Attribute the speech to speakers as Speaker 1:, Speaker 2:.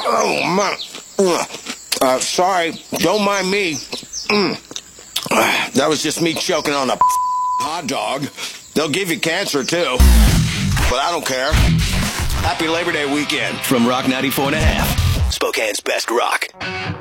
Speaker 1: Oh, my. Sorry, don't mind me. That was just me choking on a hot dog. They'll give you cancer, too. But I don't care. Happy Labor Day weekend.
Speaker 2: From Rock 94.5, Spokane's best rock.